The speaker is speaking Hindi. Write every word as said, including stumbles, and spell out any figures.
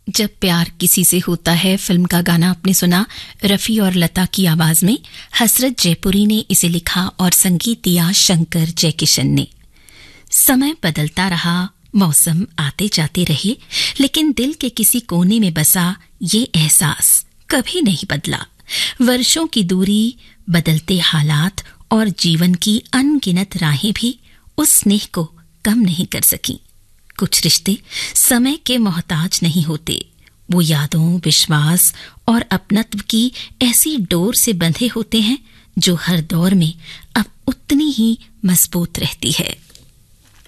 जब प्यार किसी से होता है फिल्म का गाना आपने सुना रफी और लता की आवाज में। हसरत जयपुरी ने इसे लिखा और संगीत दिया शंकर जयकिशन ने। समय बदलता रहा, मौसम आते जाते रहे, लेकिन दिल के किसी कोने में बसा ये एहसास कभी नहीं बदला। वर्षों की दूरी, बदलते हालात और जीवन की अनगिनत राहें भी उस स्नेह को कम नहीं कर सकी। कुछ रिश्ते समय के मोहताज नहीं होते, वो यादों, विश्वास और अपनत्व की ऐसी डोर से बंधे होते हैं जो हर दौर में अब उतनी ही मजबूत रहती है।